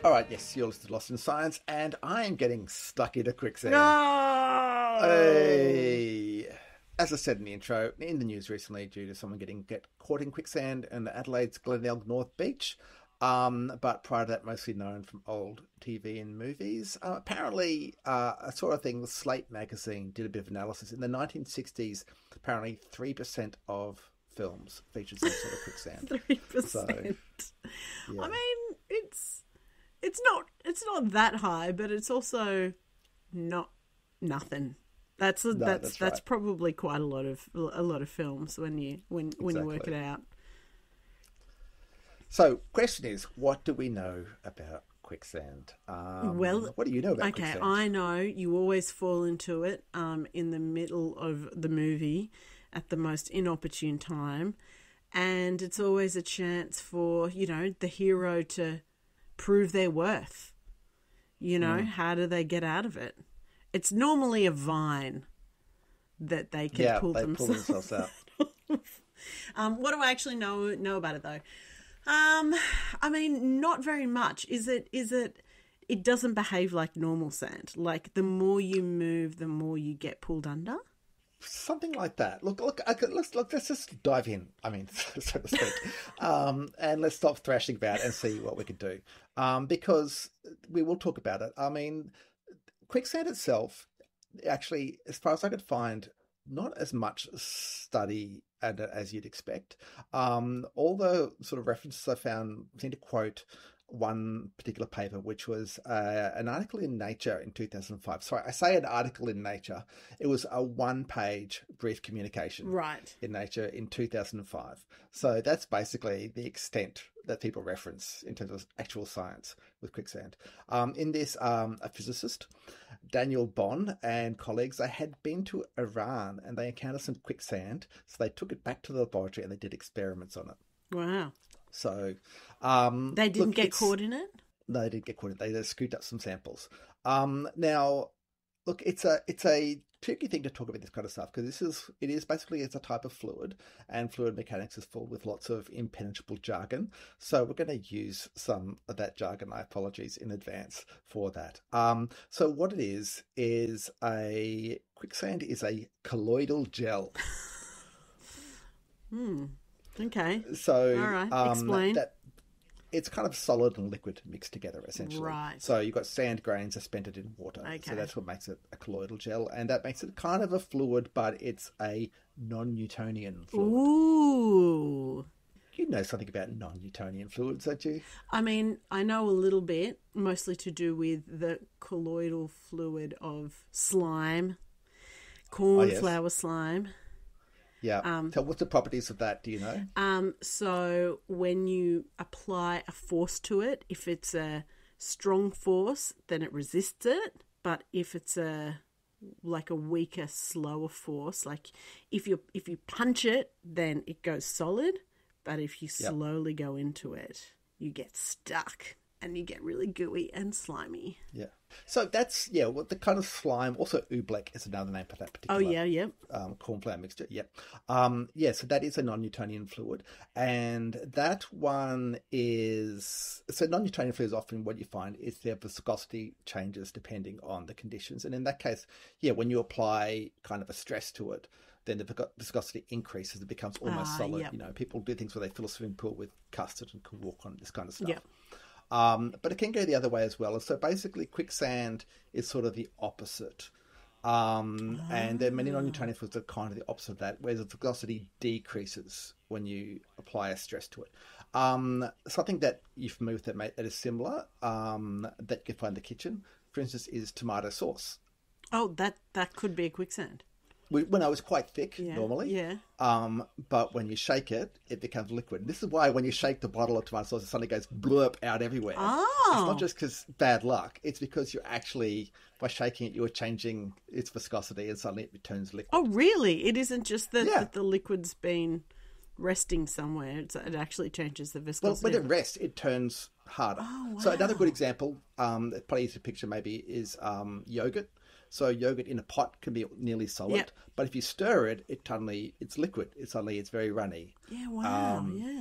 All right, yes, you're listening to Lost in Science, and I am getting stuck into quicksand. No! Hey. As I said in the intro, in the news recently, due to someone get caught in quicksand in Adelaide's Glenelg North Beach. But prior to that, mostly known from old TV and movies. Apparently, a sort of thing, Slate magazine did a bit of analysis. In the 1960s, apparently 3% of films featured some sort of quicksand. 3%. So, yeah. I mean, it's not that high, but it's also not nothing. That's right. probably quite a lot of films when you work it out. So, question is, what do we know about quicksand? Well, what do you know about quicksand? Okay, I know you always fall into it in the middle of the movie at the most inopportune time, and it's always a chance for, the hero to prove their worth. How do they get out of it? It's normally a vine that they can pull themselves out. What do I actually know about it though? I mean, not very much. It doesn't behave like normal sand. Like, the more you move, the more you get pulled under. Something like that. Look. Let's just dive in. I mean, so to speak, and let's stop thrashing about and see what we can do. Because we will talk about it. I mean, quicksand itself, actually, as far as I could find, not as much study as you'd expect. All the sort of references I found seem to quote one particular paper, which was an article in Nature in 2005. Sorry, I say an article in Nature. It was a one-page brief communication in Nature in 2005. So that's basically the extent that people reference in terms of actual science with quicksand. In this, a physicist, Daniel Bonn, and colleagues, they had been to Iran and they encountered some quicksand. So they took it back to the laboratory and they did experiments on it. Wow. So they didn't get caught in it? No, they didn't get caught in it. They just scooped up some samples. Now, look, it's a tricky thing to talk about this kind of stuff because it is basically it's a type of fluid, and fluid mechanics is full with lots of impenetrable jargon. So we're going to use some of that jargon. My apologies in advance for that. So what it is quicksand is a colloidal gel. Okay. So, all right. Explain. It's kind of solid and liquid mixed together, essentially. Right. So you've got sand grains suspended in water. Okay. So that's what makes it a colloidal gel, and that makes it kind of a fluid, but it's a non-Newtonian fluid. Ooh. You know something about non-Newtonian fluids, don't you? I mean, I know a little bit, mostly to do with the colloidal fluid of slime, cornflower slime. Yeah. So what's the properties of that? Do you know? So when you apply a force to it, if it's a strong force, then it resists it. But if it's a weaker, slower force, like if you punch it, then it goes solid. But if you slowly go into it, you get stuck and you get really gooey and slimy. Yeah. So that's, the kind of slime. Also, oobleck is another name for that particular cornflour mixture. Yep. So that is a non-Newtonian fluid. And that one is... So non-Newtonian fluid is often what you find is their viscosity changes depending on the conditions. And in that case, when you apply kind of a stress to it, then the viscosity increases. It becomes almost solid. Yep. People do things where they fill a swimming pool with custard and can walk on this kind of stuff. Yep. But it can go the other way as well. And so basically quicksand is sort of the opposite. And there are many non-Newtonian fluids that are kind of the opposite of that, where the viscosity decreases when you apply a stress to it. Something that you're familiar with that is similar, that you can find in the kitchen, for instance, is tomato sauce. Oh, that could be a quicksand. When I was quite thick normally. Yeah. But when you shake it, it becomes liquid. This is why when you shake the bottle of tomato sauce, it suddenly goes blurp out everywhere. Oh. It's not just because bad luck. It's because you're actually, by shaking it, you're changing its viscosity and suddenly it turns liquid. Oh, really? It isn't just that the liquid's been resting somewhere. It actually changes the viscosity. Well, when it rests, it turns harder. Oh, wow. So another good example, probably easy to picture maybe, is yogurt. So yogurt in a pot can be nearly solid, but if you stir it, it's liquid. It's very runny. Yeah, wow,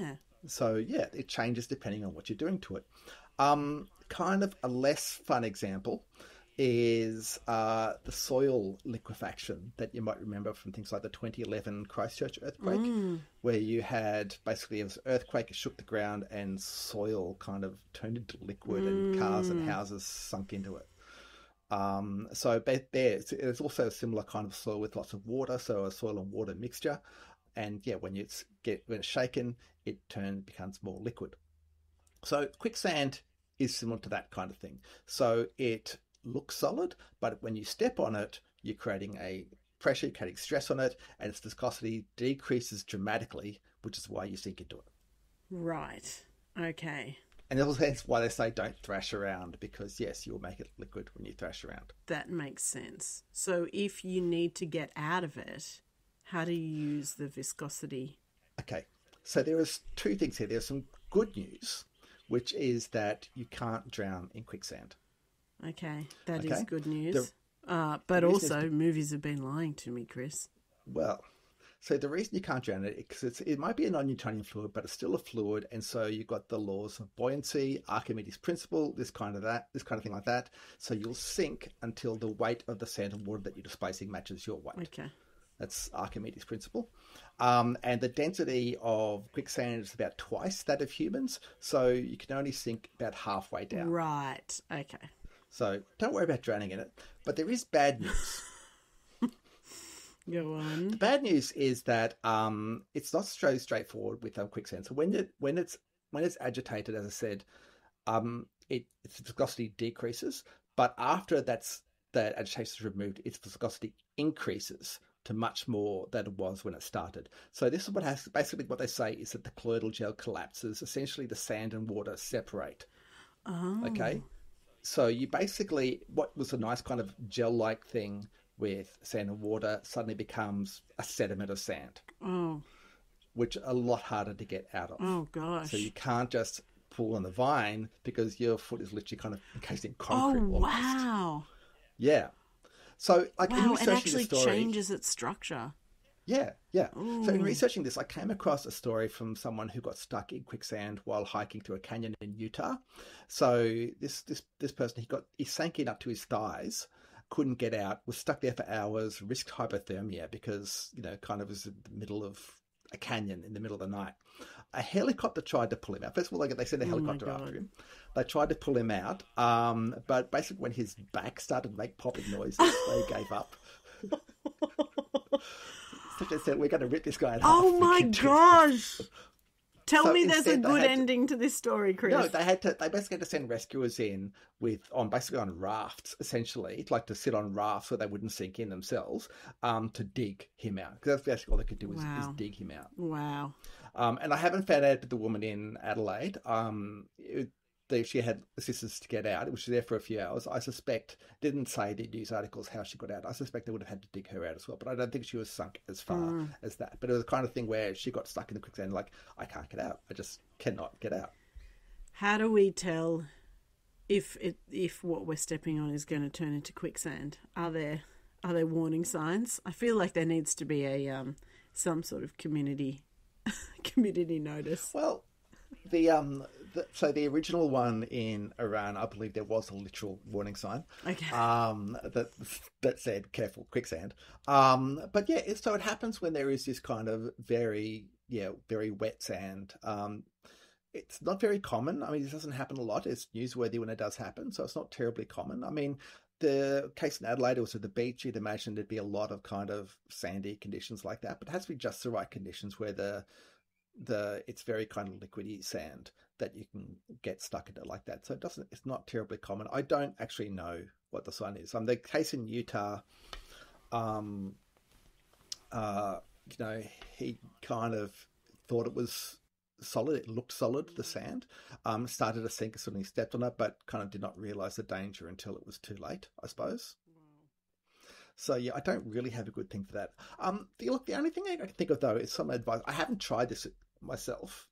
So yeah, it changes depending on what you're doing to it. Kind of a less fun example is the soil liquefaction that you might remember from things like the 2011 Christchurch earthquake, where you had basically it was an earthquake, it shook the ground, and soil kind of turned into liquid, and cars and houses sunk into it. So there's also a similar kind of soil with lots of water, so a soil and water mixture, and yeah, when it's shaken, it becomes more liquid. So quicksand is similar to that kind of thing. So it looks solid, but when you step on it, you're creating a pressure, you're creating stress on it, and its viscosity decreases dramatically, which is why you sink into it. Right. Okay. And that's why they say don't thrash around, because yes, you'll make it liquid when you thrash around. That makes sense. So if you need to get out of it, how do you use the viscosity? Okay, so there is two things here. There's some good news, which is that you can't drown in quicksand. Okay, that is good news. But also, movies have been lying to me, Chris. Well, so the reason you can't drown it is because it might be a non-Newtonian fluid, but it's still a fluid, and so you've got the laws of buoyancy, Archimedes' principle, this kind of thing like that. So you'll sink until the weight of the sand and water that you're displacing matches your weight. Okay. That's Archimedes' principle. And the density of quicksand is about twice that of humans, so you can only sink about halfway down. Right, okay. So don't worry about drowning in it. But there is bad news. Go on. The bad news is that it's not so straightforward with quicksand. So when it's agitated, as I said, its viscosity decreases. But after that agitation is removed, its viscosity increases to much more than it was when it started. So this is basically what they say is that the colloidal gel collapses. Essentially, the sand and water separate. Oh. Okay. So you basically, what was a nice kind of gel-like thing with sand and water suddenly becomes a sediment of sand. Oh. Which are a lot harder to get out of. Oh, gosh. So you can't just pull on the vine because your foot is literally kind of encased in concrete. Oh, almost. wow. Yeah. So like in researching it actually the story, changes its structure. Yeah. So in researching this, I came across a story from someone who got stuck in quicksand while hiking through a canyon in Utah. So this person, he sank in up to his thighs, couldn't get out, was stuck there for hours, risked hypothermia because, kind of was in the middle of a canyon in the middle of the night. A helicopter tried to pull him out. First of all, they sent a helicopter after him. They tried to pull him out, but basically when his back started to make popping noises, they gave up. So they said, we're going to rip this guy in half. Oh my gosh! Tell me there's a good ending to this story, Chris. No, they basically had to send rescuers in basically on rafts, essentially, like to sit on rafts so they wouldn't sink in themselves, to dig him out. Because that's basically all they could do is dig him out. Wow. And I haven't found out the woman in Adelaide. She had assistance to get out. It was there for a few hours. I suspect, didn't say the news articles how she got out. I suspect they would have had to dig her out as well. But I don't think she was sunk as far as that. But it was the kind of thing where she got stuck in the quicksand, like, I can't get out. I just cannot get out. How do we tell if what we're stepping on is going to turn into quicksand? Are there warning signs? I feel like there needs to be a some sort of community notice. Well, so the original one in Iran, I believe there was a literal warning sign. Okay. That said, careful, quicksand. But yeah, so it happens when there is this kind of very wet sand. It's not very common. I mean, it doesn't happen a lot. It's newsworthy when it does happen, so it's not terribly common. I mean, the case in Adelaide was at the beach. You'd imagine there'd be a lot of kind of sandy conditions like that, but it has to be just the right conditions where it's very kind of liquidy sand that you can get stuck in it like that. So it's not terribly common. I don't actually know what the sign is. The case in Utah, he kind of thought it was solid. It looked solid, the sand. Started to sink as soon as he stepped on it, but kind of did not realize the danger until it was too late, I suppose. So yeah, I don't really have a good thing for that. The only thing I can think of though is some advice. I haven't tried this myself,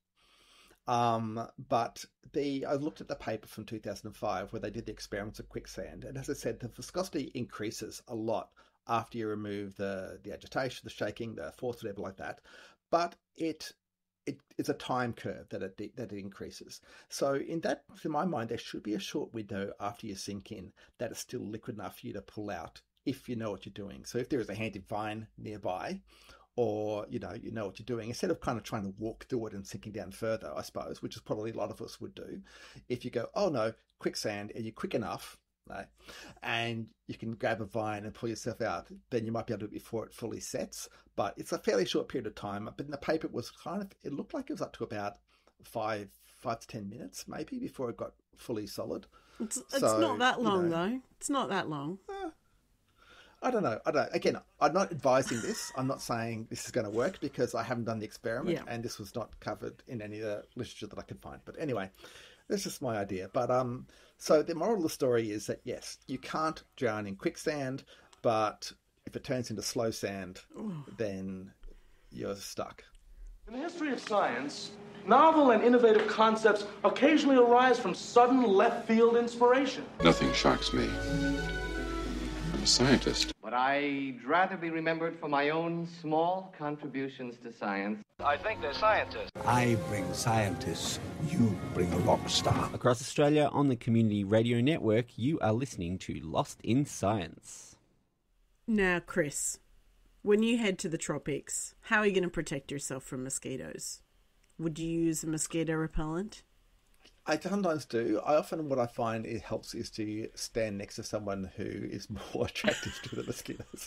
but I looked at the paper from 2005 where they did the experiments of quicksand, and as I said, the viscosity increases a lot after you remove the agitation, the shaking, the force, whatever like that. But it it's a time curve that it increases. So in my mind, there should be a short window after you sink in that is still liquid enough for you to pull out if you know what you're doing. So if there is a handy vine nearby, or you know what you're doing, instead of kind of trying to walk through it and sinking down further, I suppose, which is probably a lot of us would do. If you go, oh no, quicksand, and you're quick enough, right, and you can grab a vine and pull yourself out, then you might be able to do it before it fully sets. But it's a fairly short period of time. But in the paper, it looked like it was up to about 5 to 10 minutes maybe before it got fully solid. It's not that long though. It's not that long. I don't know. Again, I'm not advising this. I'm not saying this is going to work because I haven't done the experiment, and this was not covered in any of the literature that I could find. But anyway, that's just my idea. But so the moral of the story is that yes, you can't drown in quicksand, but if it turns into slow sand, then you're stuck. In the history of science, novel and innovative concepts occasionally arise from sudden left-field inspiration. Nothing shocks me. I'm a scientist. But I'd rather be remembered for my own small contributions to science. I think they're scientists. I bring scientists, you bring a rock star. Across Australia on the Community Radio Network, you are listening to Lost in Science. Now, Chris, when you head to the tropics, how are you going to protect yourself from mosquitoes? Would you use a mosquito repellent? I sometimes do. What I find it helps is to stand next to someone who is more attractive to the mosquitoes.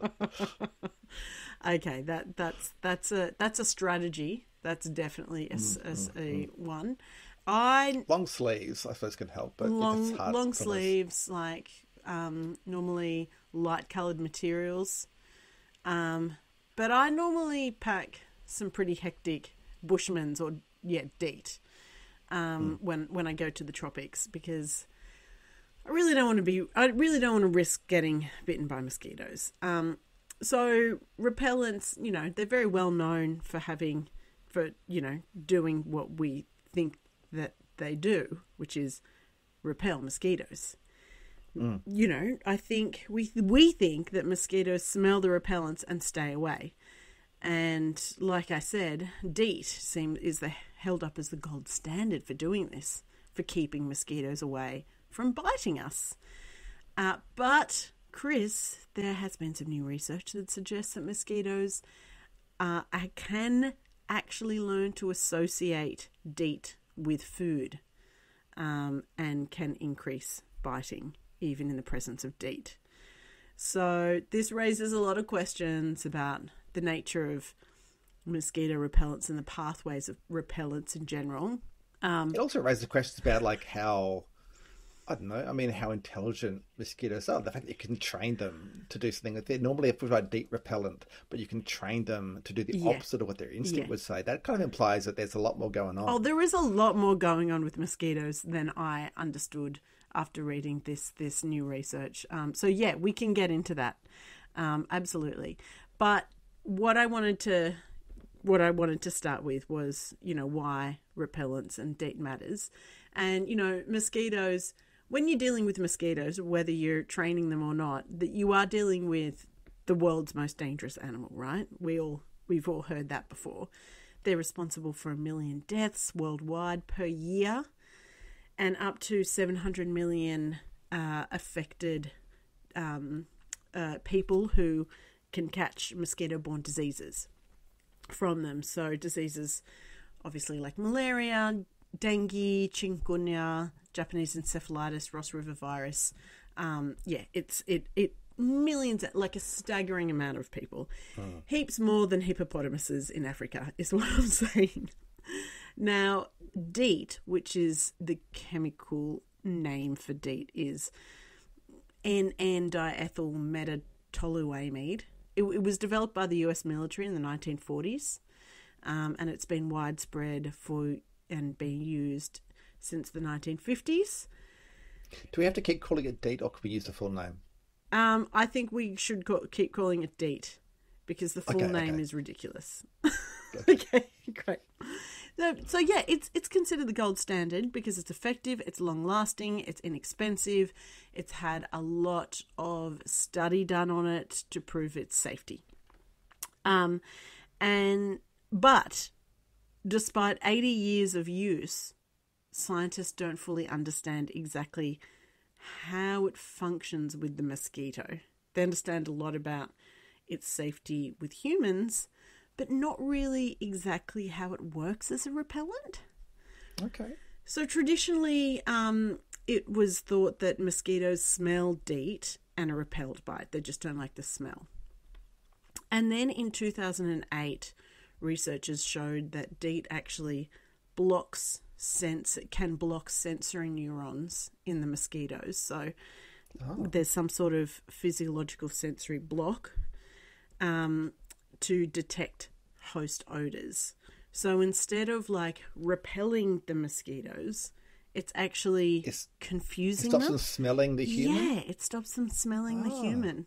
Okay, that's a strategy. That's definitely a one. Long sleeves, I suppose, can help, but it's hard. Long sleeves, like normally light-coloured materials. But I normally pack some pretty hectic Bushmans or DEET. When I go to the tropics, because I really don't want to risk getting bitten by mosquitoes. So repellents, they're very well known for doing what we think that they do, which is repel mosquitoes. I think we think that mosquitoes smell the repellents and stay away. And like I said, DEET is held up as the gold standard for doing this, for keeping mosquitoes away from biting us. But, Chris, there has been some new research that suggests that mosquitoes can actually learn to associate DEET with food and can increase biting, even in the presence of DEET. So this raises a lot of questions about the nature of mosquito repellents and the pathways of repellents in general. It also raises questions about how intelligent mosquitoes are. The fact that you can train them to do something that they normally have provide DEET repellent, but you can train them to do the opposite of what their instinct would say. That kind of implies that there's a lot more going on. Oh, there is a lot more going on with mosquitoes than I understood after reading this new research. We can get into that. Absolutely. But what I wanted to start with was, why repellents and DEET matters. And, mosquitoes, when you're dealing with mosquitoes, whether you're training them or not, that you are dealing with the world's most dangerous animal, right? We've all heard that before. They're responsible for 1 million deaths worldwide per year and up to 700 million affected people who can catch mosquito-borne diseases from them. So diseases obviously like malaria, dengue, chikungunya, Japanese encephalitis, Ross River virus. It millions, like a staggering amount of people. Heaps more than hippopotamuses in Africa is what I'm saying. Now, DEET, which is the chemical name for DEET, is N-diethyl metatoluamide. It was developed by the US military in the 1940s, and it's been widespread and being used since the 1950s. Do we have to keep calling it DEET, or can we use the full name? I think we should keep calling it DEET, because the full name is ridiculous. Okay, great. So it's considered the gold standard because it's effective, it's long-lasting, it's inexpensive, it's had a lot of study done on it to prove its safety. But despite 80 years of use, scientists don't fully understand exactly how it functions with the mosquito. They understand a lot about its safety with humans, but not really exactly how it works as a repellent. Okay. So traditionally, it was thought that mosquitoes smell DEET and are repelled by it. They just don't like the smell. And then in 2008, researchers showed that DEET actually can block sensory neurons in the mosquitoes. So there's some sort of physiological sensory block to detect host odors. So instead of like repelling the mosquitoes, it's actually confusing them. It stops them smelling the human? Yeah, it stops them smelling the human.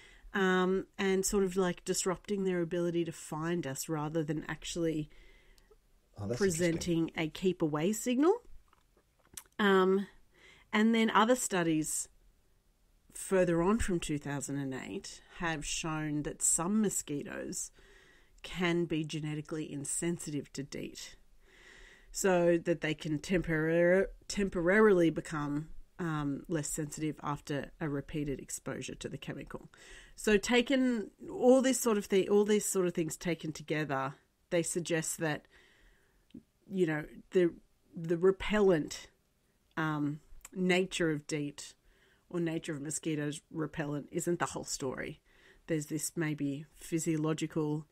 And sort of like disrupting their ability to find us rather than actually presenting a keep away signal. And then other studies further on from 2008 have shown that some mosquitoes can be genetically insensitive to DEET, so that they can temporarily become less sensitive after a repeated exposure to the chemical. So taken all these sort of things taken together, they suggest that, you know, the repellent nature of DEET or nature of mosquitoes repellent isn't the whole story. There's this maybe physiological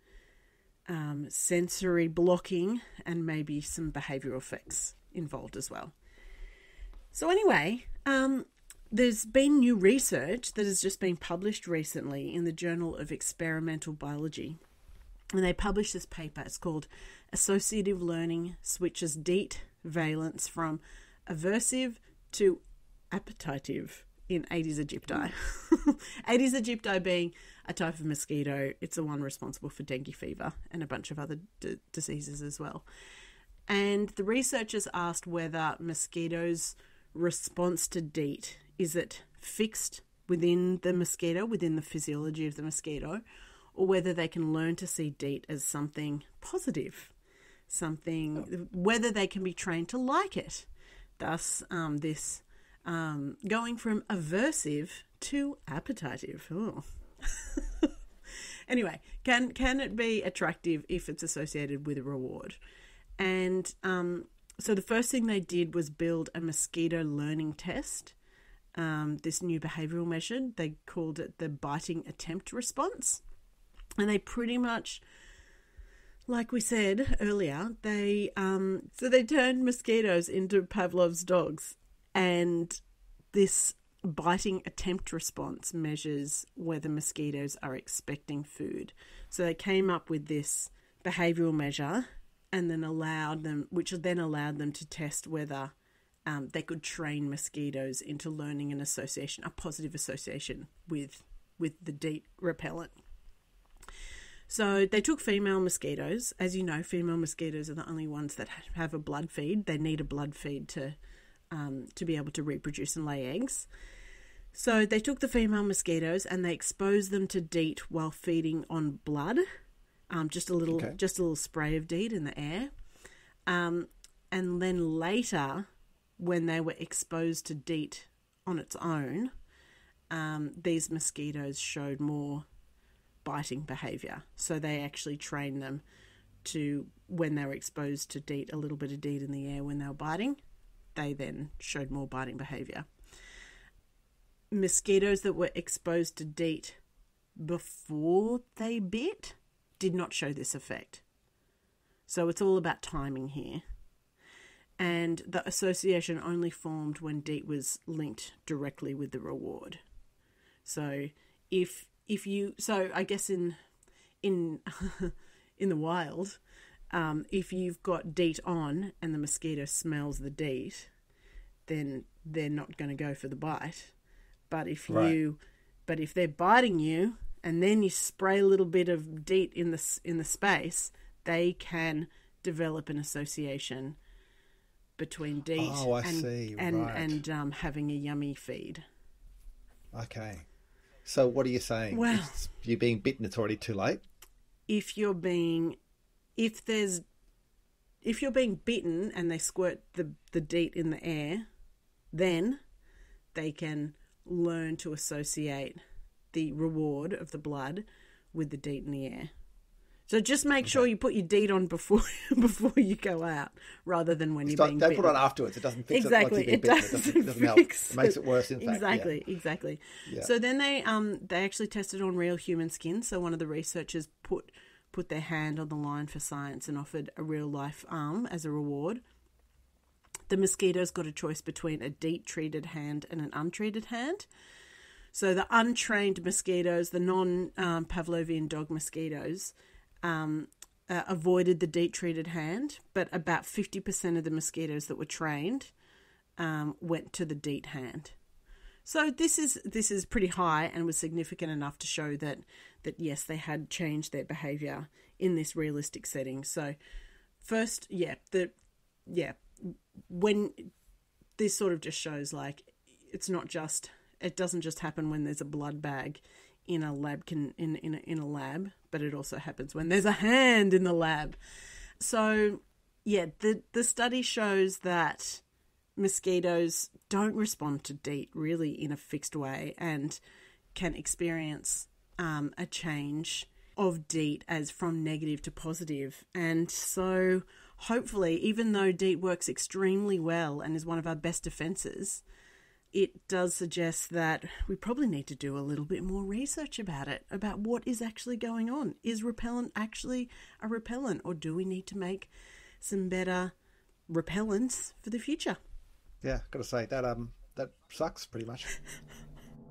sensory blocking and maybe some behavioural effects involved as well. So anyway, there's been new research that has just been published recently in the Journal of Experimental Biology. And they published this paper. It's called Associative Learning Switches DEET Valence from Aversive to Appetitive in Aedes aegypti. Aedes aegypti being a type of mosquito. It's the one responsible for dengue fever and a bunch of other diseases as well. And the researchers asked whether mosquitoes' response to DEET, is it fixed within the mosquito, within the physiology of the mosquito, or whether they can learn to see DEET as something positive, whether they can be trained to like it. Thus, this going from aversive to appetitive. Oh. Anyway, can it be attractive if it's associated with a reward? And so the first thing they did was build a mosquito learning test, this new behavioural measure. They called it the biting attempt response. And they pretty much, like we said earlier, they turned mosquitoes into Pavlov's dogs. And this biting attempt response measures whether mosquitoes are expecting food. So they came up with this behavioural measure and then allowed them to test whether they could train mosquitoes into learning an association, a positive association with the DEET repellent. So they took female mosquitoes. As you know, female mosquitoes are the only ones that have a blood feed. They need a blood feed to be able to reproduce and lay eggs. So they took the female mosquitoes and they exposed them to DEET while feeding on blood, just a little spray of DEET in the air. And then later, when they were exposed to DEET on its own, these mosquitoes showed more biting behaviour. So they actually trained them to, when they were exposed to DEET, a little bit of DEET in the air when they were biting, they then showed more biting behaviour. Mosquitoes that were exposed to DEET before they bit did not show this effect. So it's all about timing here. And the association only formed when DEET was linked directly with the reward. So I guess in the wild, if you've got DEET on and the mosquito smells the DEET, then they're not going to go for the bite. But if they're biting you and then you spray a little bit of DEET in the space, they can develop an association between DEET and having a yummy feed. Okay. So what are you saying? Well, if you're being bitten, it's already too late? If there's if you're being bitten and they squirt the DEET in the air, then they can learn to associate the reward of the blood with the DEET in the air. So just make sure you put your DEET on before you go out, rather than when you're being bitten. Don't put it on afterwards. It doesn't fix exactly. it. Like it doesn't help. It makes it worse, in fact. Exactly. Yeah. So then they actually tested on real human skin. So one of the researchers put their hand on the line for science and offered a real life arm as a reward. The mosquitoes got a choice between a DEET-treated hand and an untreated hand. So the untrained mosquitoes, the non-Pavlovian dog mosquitoes, avoided the DEET-treated hand, but about 50% of the mosquitoes that were trained went to the DEET hand. So this is pretty high and was significant enough to show that yes, they had changed their behaviour in this realistic setting. So first, when this sort of just shows like it doesn't just happen when there's a blood bag in a lab in a lab, but it also happens when there's a hand in the lab. So yeah, the study shows that mosquitoes don't respond to DEET really in a fixed way and can experience a change of DEET as from negative to positive. And so hopefully, even though DEET works extremely well and is one of our best defences, it does suggest that we probably need to do a little bit more research about it, about what is actually going on. Is repellent actually a repellent, or do we need to make some better repellents for the future? Yeah, got to say that that sucks pretty much.